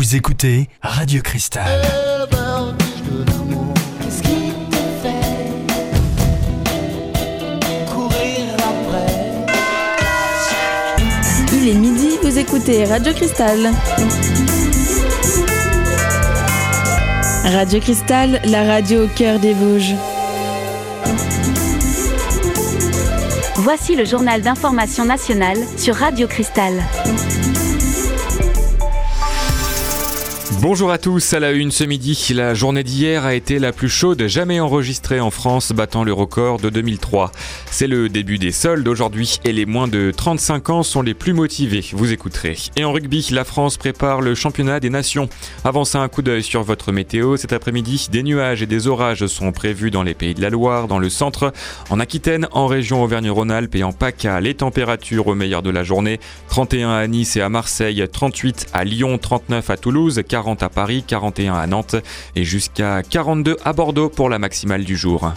Vous écoutez Radio Cristal. Qu'est-ce qui te fait courir après? Il est midi, vous écoutez Radio Cristal. Radio Cristal, la radio au cœur des Vosges. Voici le journal d'information nationale sur Radio Cristal. Bonjour à tous, à la une ce midi, la journée d'hier a été la plus chaude jamais enregistrée en France, battant le record de 2003. C'est le début des soldes aujourd'hui et les moins de 35 ans sont les plus motivés, vous écouterez. Et en rugby, la France prépare le championnat des nations. Avancez un coup d'œil sur votre météo, cet après-midi, des nuages et des orages sont prévus dans les Pays de la Loire, dans le centre, en Aquitaine, en région Auvergne-Rhône-Alpes et en PACA. Les températures au meilleur de la journée, 31 à Nice et à Marseille, 38 à Lyon, 39 à Toulouse, 40 à Paris, 41 à Nantes et jusqu'à 42 à Bordeaux pour la maximale du jour.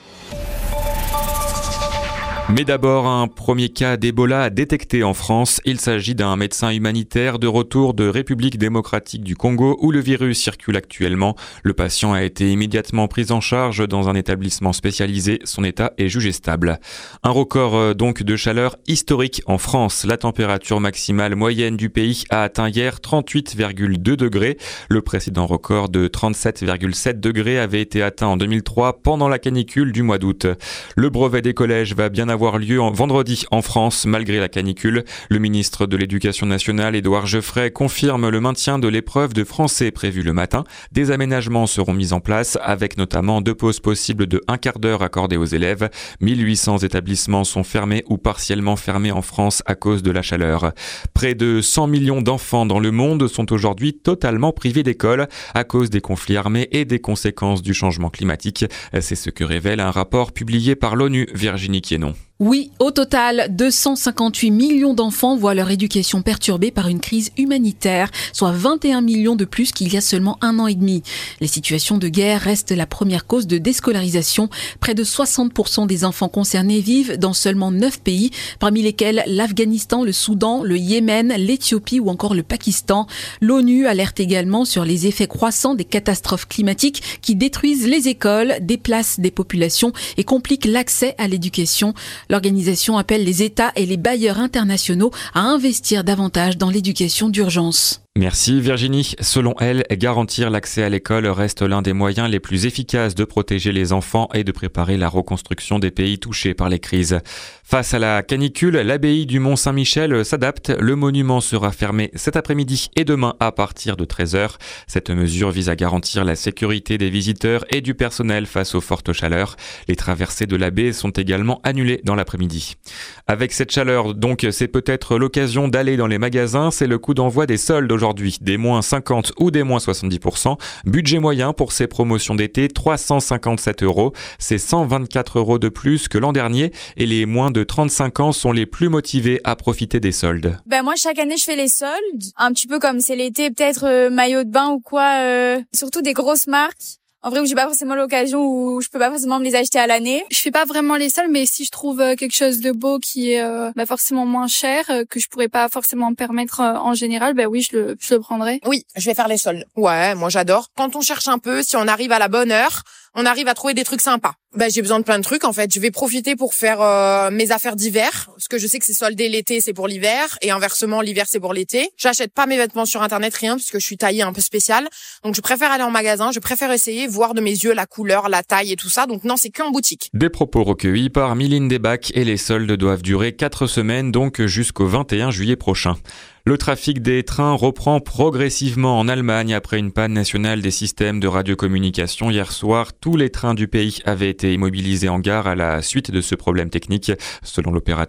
Mais d'abord, un premier cas d'Ebola détecté en France. Il s'agit d'un médecin humanitaire de retour de République démocratique du Congo où le virus circule actuellement. Le patient a été immédiatement pris en charge dans un établissement spécialisé. Son état est jugé stable. Un record donc de chaleur historique en France. La température maximale moyenne du pays a atteint hier 38,2 degrés. Le précédent record de 37,7 degrés avait été atteint en 2003 pendant la canicule du mois d'août. Le brevet des collèges va bien avoir lieu vendredi en France, malgré la canicule. Le ministre de l'Éducation nationale, Édouard Geoffrey, confirme le maintien de l'épreuve de français prévue le matin. Des aménagements seront mis en place, avec notamment 2 pauses possibles de 1 quart d'heure accordées aux élèves. 1800 établissements sont fermés ou partiellement fermés en France à cause de la chaleur. Près de 100 millions d'enfants dans le monde sont aujourd'hui totalement privés d'école à cause des conflits armés et des conséquences du changement climatique. C'est ce que révèle un rapport publié par l'ONU. Virginie Quienon. Oui, au total, 258 millions d'enfants voient leur éducation perturbée par une crise humanitaire, soit 21 millions de plus qu'il y a seulement 1 an et demi. Les situations de guerre restent la première cause de déscolarisation. Près de 60% des enfants concernés vivent dans seulement 9 pays, parmi lesquels l'Afghanistan, le Soudan, le Yémen, l'Éthiopie ou encore le Pakistan. L'ONU alerte également sur les effets croissants des catastrophes climatiques qui détruisent les écoles, déplacent des populations et compliquent l'accès à l'éducation. L'organisation appelle les États et les bailleurs internationaux à investir davantage dans l'éducation d'urgence. Merci Virginie. Selon elle, garantir l'accès à l'école reste l'un des moyens les plus efficaces de protéger les enfants et de préparer la reconstruction des pays touchés par les crises. Face à la canicule, l'abbaye du Mont-Saint-Michel s'adapte. Le monument sera fermé cet après-midi et demain à partir de 13h. Cette mesure vise à garantir la sécurité des visiteurs et du personnel face aux fortes chaleurs. Les traversées de la baie sont également annulées dans l'après-midi. Avec cette chaleur, donc, c'est peut-être l'occasion d'aller dans les magasins. C'est le coup d'envoi des soldes aujourd'hui, des moins 50 ou des moins 70%. Budget moyen pour ces promotions d'été, 357 €. C'est 124 € de plus que l'an dernier et les moins de 35 ans sont les plus motivés à profiter des soldes. Moi, chaque année, je fais les soldes. Un petit peu comme c'est l'été, peut-être maillot de bain ou quoi. Surtout des grosses marques. En vrai, où j'ai pas forcément l'occasion, où je peux pas forcément me les acheter à l'année. Je fais pas vraiment les soldes, mais si je trouve quelque chose de beau qui est forcément moins cher, que je pourrais pas forcément me permettre en général, oui, je le prendrai. Oui, je vais faire les soldes. Ouais, moi j'adore. Quand on cherche un peu, si on arrive à la bonne heure, on arrive à trouver des trucs sympas. J'ai besoin de plein de trucs en fait. Je vais profiter pour faire mes affaires d'hiver, parce que je sais que c'est soldé l'été, c'est pour l'hiver, et inversement l'hiver c'est pour l'été. J'achète pas mes vêtements sur internet, rien, parce que je suis taillée un peu spéciale. Donc je préfère aller en magasin, je préfère essayer, voir de mes yeux la couleur, la taille et tout ça. Donc non, c'est qu'en boutique. Des propos recueillis par Mylène Desbacs et les soldes doivent durer 4 semaines, donc jusqu'au 21 juillet prochain. Le trafic des trains reprend progressivement en Allemagne après une panne nationale des systèmes de radiocommunication. Hier soir, tous les trains du pays avaient été immobilisés en gare à la suite de ce problème technique. Selon l'opérateur